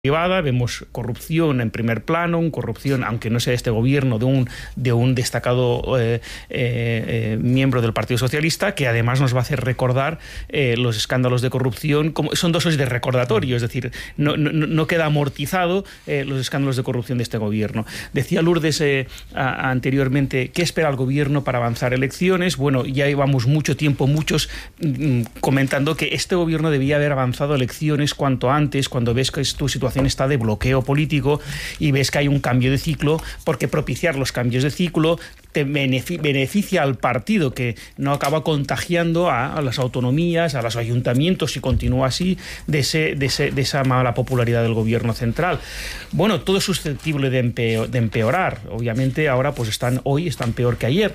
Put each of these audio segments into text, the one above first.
privada, vemos corrupción en primer plano, corrupción, aunque no sea este gobierno, de un destacado miembro del Partido Socialista, que además nos va a hacer recordar los escándalos de corrupción. Son dosis de recordatorio, es decir, no queda amortizado los escándalos de corrupción de este gobierno. Decía Lourdes anteriormente, ¿qué espera el gobierno para avanzar elecciones? Bueno, ya llevamos mucho tiempo, muchos comentando que este gobierno debía haber avanzado elecciones cuanto antes, cuando ves que tu situación está de bloqueo político y ves que hay un cambio de ciclo, porque propiciar los cambios de ciclo te beneficia al partido, que no acaba contagiando a las autonomías, a los ayuntamientos, si continúa así, de esa mala popularidad del gobierno central. Bueno, todo es susceptible de empeorar. Obviamente ahora pues están peor que ayer.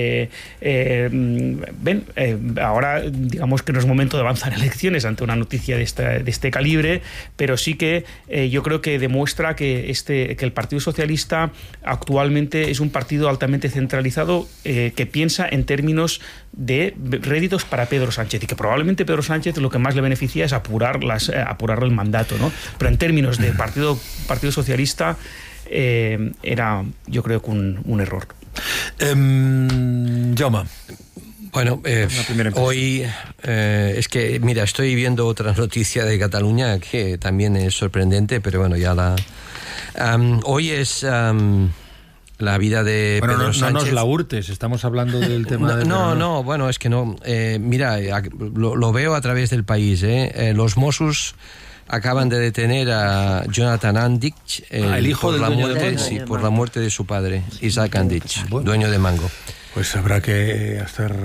Ahora digamos que no es momento de avanzar elecciones ante una noticia de este calibre, pero sí que yo creo que demuestra que el Partido Socialista actualmente es un partido altamente centralizado, que piensa en términos de réditos para Pedro Sánchez, y que probablemente Pedro Sánchez lo que más le beneficia es apurar el mandato, ¿no? Pero en términos de Partido Socialista era, yo creo que un error. Jaume. Bueno, hoy es que, mira, estoy viendo otra noticia de Cataluña que también es sorprendente, pero bueno, hoy es la vida de Pedro Sánchez. No nos la hurtes, estamos hablando del tema de... Bueno, es que no. Mira, lo veo a través del país. Los Mossos acaban de detener a Jonathan Andich, el hijo del dueño de Mango. Sí, por la muerte de su padre, Isaac Andich, dueño de Mango. Pues habrá que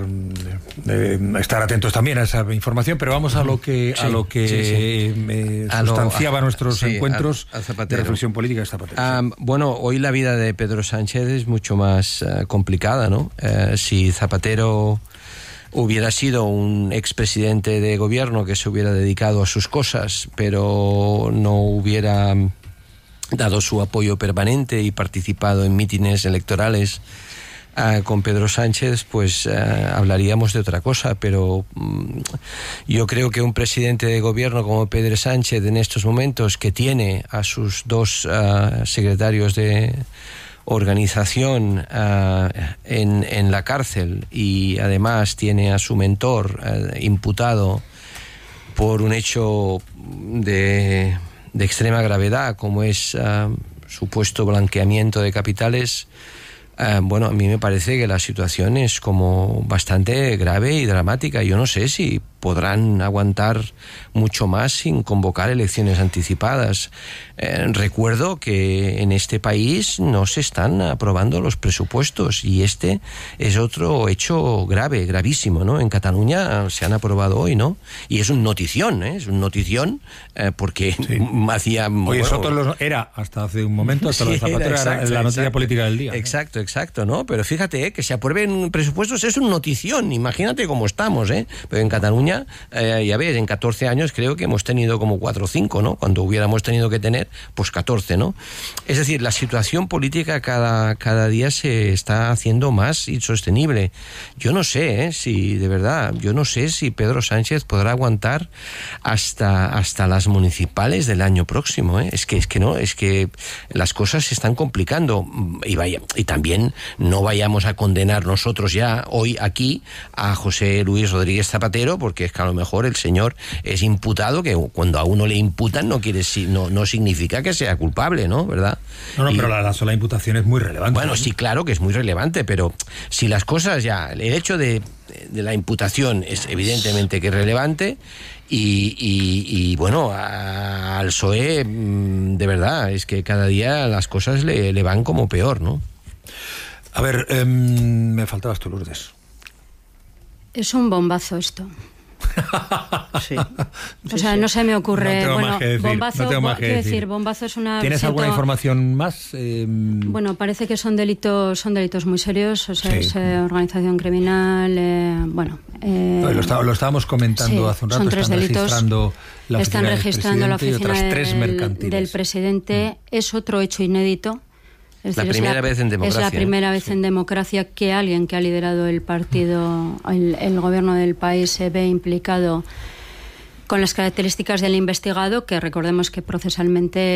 estar atentos también a esa información, pero vamos a lo que sustanciaba nuestros encuentros de reflexión política de Zapatero. Bueno, hoy la vida de Pedro Sánchez es mucho más complicada, ¿no? Si Zapatero hubiera sido un expresidente de gobierno que se hubiera dedicado a sus cosas, pero no hubiera dado su apoyo permanente y participado en mítines electorales con Pedro Sánchez, pues hablaríamos de otra cosa, pero yo creo que un presidente de gobierno como Pedro Sánchez en estos momentos, que tiene a sus dos secretarios de organización en la cárcel, y además tiene a su mentor imputado por un hecho de extrema gravedad, como es supuesto blanqueamiento de capitales. Bueno, a mí me parece que la situación es como bastante grave y dramática. Yo no sé si podrán aguantar mucho más sin convocar elecciones anticipadas. Recuerdo que en este país no se están aprobando los presupuestos, y este es otro hecho grave, gravísimo, ¿no? En Cataluña se han aprobado hoy, ¿no? Y es un notición, es un notición, porque hacía... Oye, bueno, era hasta hace un momento, hasta lo de Zapatero, era la noticia política del día. Exacto, ¿no? Pero fíjate, que se aprueben presupuestos es un notición, imagínate cómo estamos, Pero en Cataluña, ya ves, en 14 años creo que hemos tenido como 4 o 5, ¿no? Cuando hubiéramos tenido que tener, pues 14, ¿no? Es decir, la situación política cada día se está haciendo más insostenible. Yo no sé, si de verdad, yo no sé si Pedro Sánchez podrá aguantar hasta las municipales del año próximo, Es que las cosas se están complicando, y también no vayamos a condenar nosotros ya hoy aquí a José Luis Rodríguez Zapatero, porque es que a lo mejor el señor es imputado, que cuando a uno le imputan no significa que sea culpable, ¿no? ¿Verdad? No, pero la sola imputación es muy relevante. Bueno, sí, claro que es muy relevante, pero si las cosas ya... El hecho de la imputación es evidentemente que es relevante, y bueno, al PSOE, de verdad, es que cada día las cosas le van como peor, ¿no? A ver, me faltabas tú, Lourdes. Es un bombazo esto. Sí. O sea, no se me ocurre. Bombazo, bombazo es una... ¿Tienes alguna información más? Bueno, parece que son delitos muy serios, o sea, es organización criminal, lo estábamos comentando hace un rato. Son 3 delitos. Están registrando la oficina del presidente. Es otro hecho inédito. Es la primera vez en democracia. Es la primera vez en democracia que alguien que ha liderado el partido, el gobierno del país, se ve implicado con las características del investigado, que recordemos que procesalmente